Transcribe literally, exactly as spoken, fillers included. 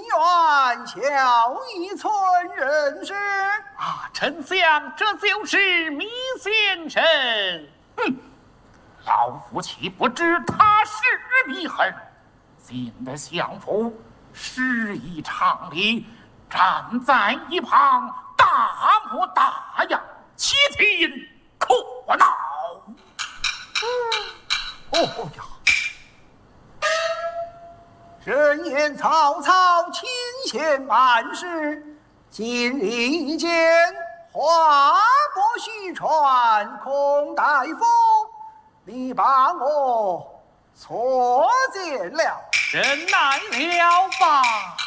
愿小一村人士。 啊，丞相，这就是糜先生。哼，老夫岂不知他是祢衡？现的相府施以常礼，站在一旁大模大样，其情可恼。 哦呀！人言曹操亲贤办事，今日一见话不虚传，孔大夫，你把我错见了。 真奈了吧！